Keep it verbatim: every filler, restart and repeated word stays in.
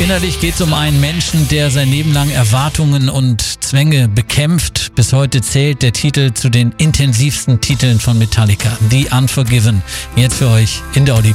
Innerlich geht es um einen Menschen, der sein Leben lang Erwartungen und Zwänge bekämpft. Bis heute zählt der Titel zu den intensivsten Titeln von Metallica, The Unforgiven. Jetzt für euch in der Olli